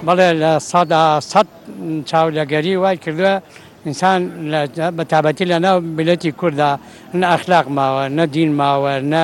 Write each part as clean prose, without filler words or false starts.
بەڵێ لە سەد چاولەگەری وای کردووە ئینسان بە تابەتی لە ناو میلەتی کووردا نە ئەخلاق ماوە نە دین ماوە نە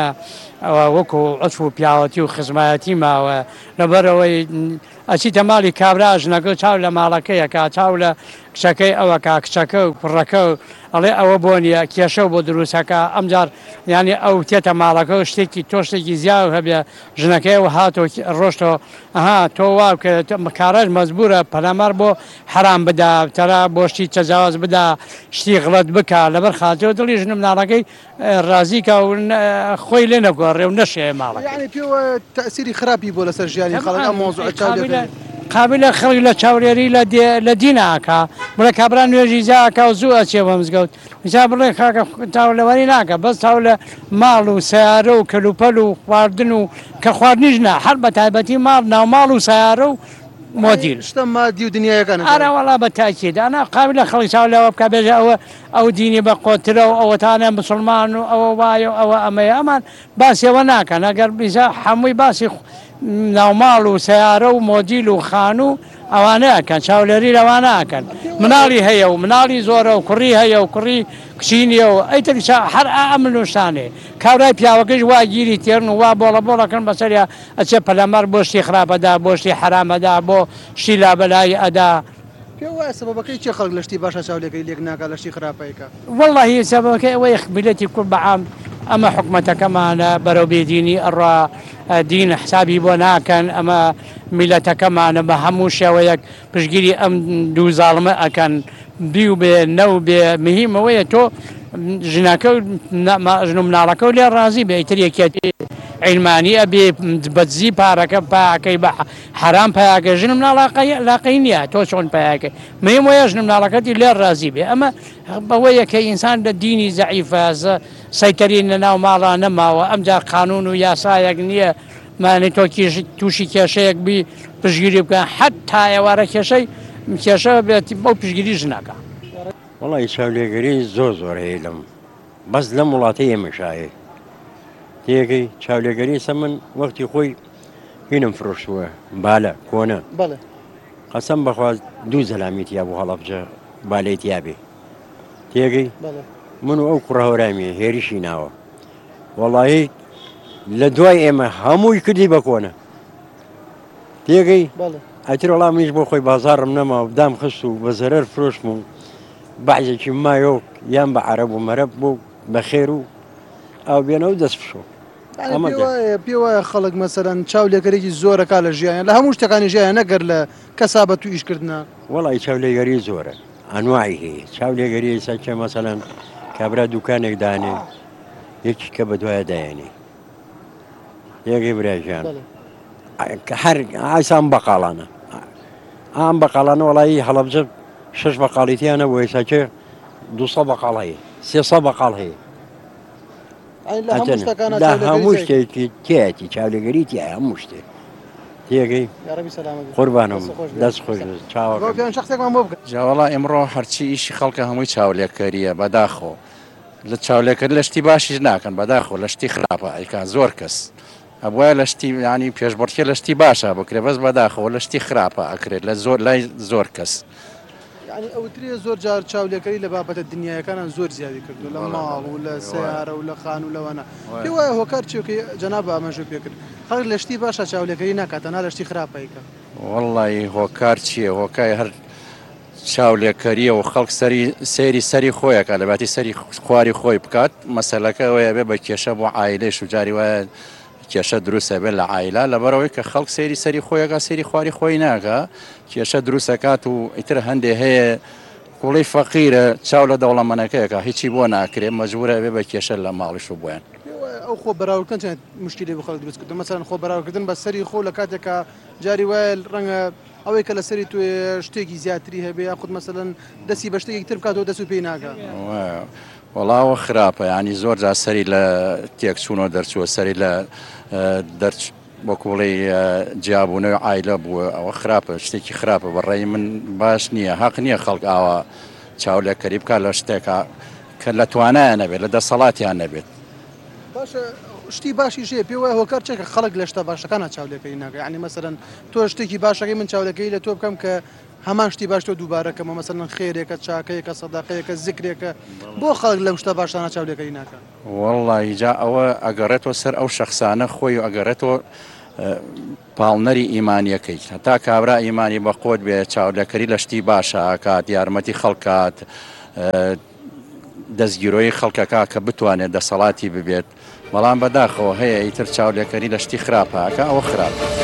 وەکو عەرف و پیاوەتی و خزمایەتی ماوە لەبەرەوەی ئەچیتە ماڵی کابرا ژنەکە چاو لە ماڵەکەیەکە چاو لە کچەکەی ئەوەکە کچەکە و کوڕەکە و ئەڵێ ئەوە بۆ نییە کێشە بۆ دروستەکە ئەمجار ینی ئەو تێتە ماڵەکە و شتێکی تۆ شتێکی زیاو هەبێ ژنەکەی و هاتۆ ڕۆشتەوە ئەها تۆ واکە کارەش مەزبورە پەلامەر بۆ حرام بدا تەرا بۆشتی تەجاوز بدا شتی غڵەت بکە لەبەر خاتەوە دڵی ژن مناڵەکەی ڕازیکە و خۆی لێ نەگۆڕێ و نەشێ ماڵەکە یعنی پێوە تەسیری خراپی بۆ لەسەر ژیانی خەڵک ئەم مۆزوع چاولێری قابلە خەڵک لە چاولێری لە دیناکە بڵێ کابرا نوێژی جاکە و زوو ئەچێ بە مزگەوت جا بڵێ خاکە تاولەوەری ناکە بەس تاو لە ماڵ و سیارە و کەلوپەل و خواردن و کە خواردنیش نا هەر بە تایبەتی ماڵ ناوماڵ و سیارە و مۆدیل شتە مادی و دنیایەکان ئارە وەڵا بە تاکید ئەنا قابلە خەڵکی چاولەوە بکە بێژە ئەو دینی بە قۆترە و ئەوەتانە مسلمان و ئەوە وایە و ئەوە ئەمەیە ئەمان باسیەوە ناکەن ئەگەر بیزە هەمووی باسی ناوماڵ و سیارە و مۆدیل و خان و ئەوانەیەکەن چاولێری لەوانەکەن مناڵی هەیە و مناڵی زۆرە و کوڕی هەیە و کوڕی کچینیە و ئەیتر هەر ئەمن وشتانێ کابرای پیاوەکەش وا گیری تێرن و وا بۆڵە بۆڵەکەن بەسەریا ئەچێ پەلەمەر بۆ شتی خراپەدا بۆ شتی حرامەدا بۆ شتی لابەلای ئەدا پێ وایە سەبەبەکەی چێ خەڵک لە شتی باشە چاولێکەکەی لێک ناکات لە شتی خراپەیەکە وەڵڵاهی سەبەبەکەی ئەوەی میلەتی کورد بەعام ئەمە حکومەتەکەمانە بەرەو بێدینی ئەڕوا دین حسابی بۆ ناکەن ئەمە میلەتەکەمانە بە هەموو شێوەیەک پشگیری ئەم دوو زاڵمە ئەکەن بی و بێ نەو بێ مهمەوەیە تۆ ژنەکە ژن و مناڵەکە و لێ ڕازی بێ ئیتر یەکێتی عیلمانی ئەبێ بەدزی پارەکە پاکەی بە حرام پاکە ژن و مناڵاقەی نییە تۆ چۆن پاکە مهم وایە ژن و مناڵەکەتی لێ ڕازی بێ ئەمە بەوەیە کە ئینسان لە دینی زەعیفە سەیتەرین لە ناو ماڵا نەماوە ئەمجار قانون و یاسایەک نییە مانێت تۆ تووشی کێشەیەک بی پشگیری بکەن حتا ئێوارە کێشە بێت بەو پشگیری ژنەکە وڵی چاولێگەری زۆر هەیە لەم بەس لەم وڵاتی ئێمەشایە تێگەی چاولێگەری سە من وەختی خۆی هینم فرۆشتووە بالە کۆنە قەسەم بەخواست دوو زەلامیتیا بۆ هەڵەبجە بالەی تیابێ تێگەی من و ئەو کوڕهەورامیە هێریشی ناوە وەڵایی لە دوای ئێمە هەمووی کردی بە کۆنە تێگەی ئەتر وەڵامیش بۆ خۆی بازارم نەما بدام خست و بە زەرەر فرۆشم و بەعزێکی مایۆ یان بە عەرەب و مەرەب بوو بە خێر و ئەو بێنەوە دەست بشۆ پێ وایە خەڵک مەسەرەن چاولێگەرێکی زۆرەکە لە ژیان لە هەموو شتەکانی ژیان نەگەر لە کەسابەت و ئیشکردنە وەڵی چاولێگەری زۆرە ئەنواعی هەیە چاولێگەری سەکە مەسەلەن کابرا دوکانێک دانێ یەکی کە بە دوایە دایێنێ یەکەی براژیان هەر ئاسان بەقاڵانە ئەم بەقاڵانە وەڵایی هەڵەبجە 6 بەقاڵیتیانە بۆ ئێساکە 200 بەقاڵ هەیە 300 بەقاڵ هەیە لە هەموو شتێکی تایەتی چاولێگەری تایە هەموو شتێک تێگەی قوربانم دەست خۆش جاوەڵا ئێمڕۆ هەرچی ئیشی خەڵکە هەمووی چاولێکەریە بەداخۆ لە چاولێکەکە لە شتی باشیش ناکەن بەداخۆ لە شتی خراپە ئەیکان زۆر کەس ئەبواە لە شتی ینی پێشبڕکێ لە شتی باشە بکرێ بەس بەداخەوە لە شتی خراپە ئەکرێت لە زۆر لای زۆر کەس ئەوترێ زۆر جار چاولێکەری لە بابەتە دنیایەکانان زۆر زیادی کردو لە ماڵ و لە سیارە و لە خان و لەوانە پێ وایە هۆکار چێوکەی جەناب ئاماژە پێکرد خەڵک لە شتی باشە چاولێکەری ناکاتەنا لە شتی خراپەیەکە وەڵی هۆکار چییە هۆکای هەر چاولێکەریە و خەڵک سەیری سەری خۆیەکە لەباتی سەری خواری خۆی بکات مەسەلەکە ئەوەیە بێ بە کێشە بۆ عایلەیش و جاری وایە کێشە دروستە بێت لە عایلە لەبەرەوەی کە خەڵک سەری خۆیەکە سەری خواری خۆی ناکە کێشە دروستەکات و ئیتر هەندێ هەیە کوڵی فەقیرە چاو لە دەوڵەمەنەکەیەکە هیچی بۆ ناکرێت مەجبورە بێ بە کێشە لە ماڵیش و بۆیان ئەو خۆ بەراوردکردن چەند مشکلی بۆ خەڵک دروست کردن مەسەڵەن خۆ بەراوردکردن بە سەری خۆ لە کاتێکە جاری وایە ڕەنگە ئەوەی کە لە سەری توێ شتێکی زیاتری هەبێ یاخود مەسەڵەن دەستی بە شتێکی تر بکاتەوە دەست و پێی ناکە وەڵاوە خراپە ینی زۆر جا سەری لە تێکچوونەوە دەرچووە سەری لە بۆ کوڵی جیابوونەوە عایلە بووە ئەوە خراپە شتێکی خراپە بەڕێی من باش نییە حەق نییە خەڵک ئاوا چاولێکەری بکات لە شتێکە کە لە توانایە نەبێت لە دەسەڵاتیان نەبێت باشە شتی باشیش هەیە پێ وایە هۆکار چێکە خەڵک لە شتە باشەکانە چاولێکەکەی ناکە یعنی مەسەرەن تۆ شتێکی باشەکەی من چاولەکەی لە تۆ بکەم کە هەمان شتی باش تۆ دووبارەکەمە مەسەرەن خێرێکە چاکەیەکە سەداقەیەکە زیکرێکە بۆ خەڵک لەم شتە باشانە چاولێکەکەی ناکە وەڵڵی جا ئەوە ئەگەڕێتەوە سەر ئەو شەخسانە خۆی و ئەگەڕێتەوە پاڵنەری ئیمانیەکەی هەتا کابرا ئیمانی بە خۆت بێ چاولەکەری لە شتی باشە ئاکات یارمەتی خەڵکات دەستگیرۆی خەڵکەکە کە بتوانێت دەسەڵاتی ببێت بەڵام بەداخەوە هەیە ئیتر چاولێکەری لە شتی خراپەکە ئەوە خراپە.